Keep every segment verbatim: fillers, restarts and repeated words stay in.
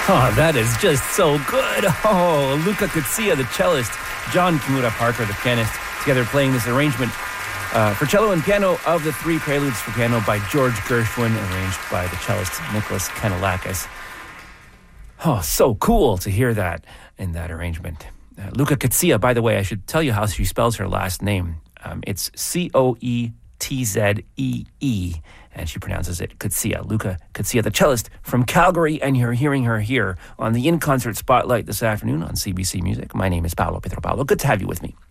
Oh, that is just so good. Oh, Luca Coetzee, the cellist, John Kimura Parker, the pianist, together playing this arrangement uh, for cello and piano of the three preludes for piano by George Gershwin, arranged by the cellist Nicholas Kanellakis. Oh, so cool to hear that in that arrangement. Uh, Luca Coetzee, by the way, I should tell you how she spells her last name. Um, it's C O E T Z E E, and she pronounces it Coetzee. Luca Coetzee, the cellist from Calgary, and you're hearing her here on the In Concert Spotlight this afternoon on C B C Music. My name is Paolo Pietropalo. Good to have you with me.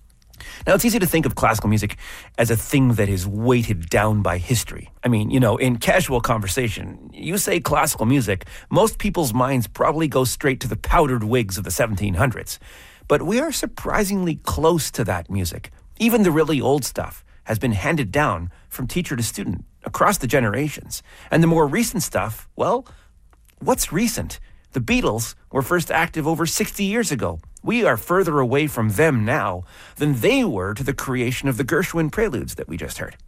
Now, it's easy to think of classical music as a thing that is weighted down by history. I mean, you know, in casual conversation, you say classical music, most people's minds probably go straight to the powdered wigs of the seventeen hundreds. But we are surprisingly close to that music. Even the really old stuff has been handed down from teacher to student across the generations. And the more recent stuff, well, what's recent? The Beatles were first active over sixty years ago. We are further away from them now than they were to the creation of the Gershwin preludes that we just heard.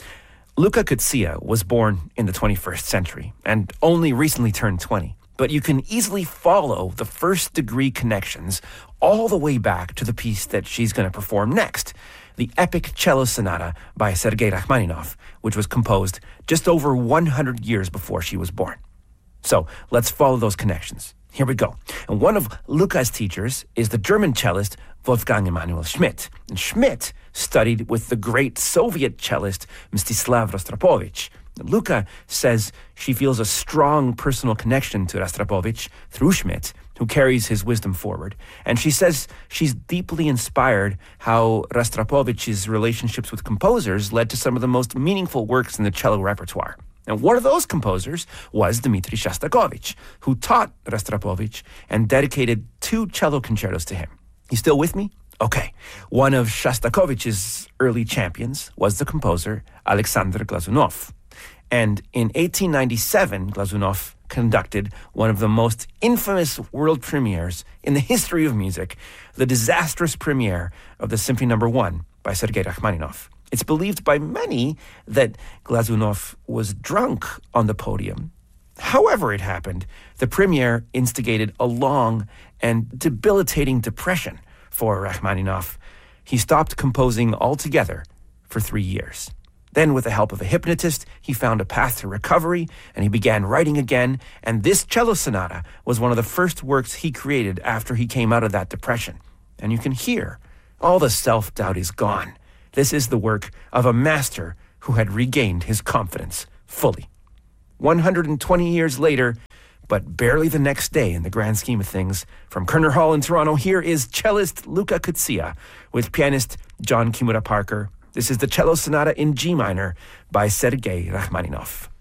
Luca Coetzee was born in the twenty-first century and only recently turned twenty. But you can easily follow the first-degree connections all the way back to the piece that she's going to perform next, the epic cello sonata by Sergei Rachmaninoff, which was composed just over one hundred years before she was born. So let's follow those connections. Here we go. And one of Luca's teachers is the German cellist Wolfgang Emanuel Schmidt. And Schmidt studied with the great Soviet cellist Mstislav Rostropovich. Luca says she feels a strong personal connection to Rostropovich through Schmidt, who carries his wisdom forward. And she says she's deeply inspired how Rostropovich's relationships with composers led to some of the most meaningful works in the cello repertoire. And one of those composers was Dmitri Shostakovich, who taught Rostropovich and dedicated two cello concertos to him. You still with me? Okay. One of Shostakovich's early champions was the composer Alexander Glazunov. And in eighteen ninety-seven, Glazunov conducted one of the most infamous world premieres in the history of music, the disastrous premiere of the Symphony Number One by Sergei Rachmaninoff. It's believed by many that Glazunov was drunk on the podium. However it happened, the premiere instigated a long and debilitating depression for Rachmaninoff. He stopped composing altogether for three years. Then, with the help of a hypnotist, he found a path to recovery, and he began writing again, and this cello sonata was one of the first works he created after he came out of that depression. And you can hear all the self-doubt is gone. This is the work of a master who had regained his confidence fully. one hundred twenty years later, but barely the next day in the grand scheme of things, from Kerner Hall in Toronto, here is cellist Luca Coetzee with pianist John Kimura Parker. This is the cello sonata in G minor by Sergei Rachmaninoff.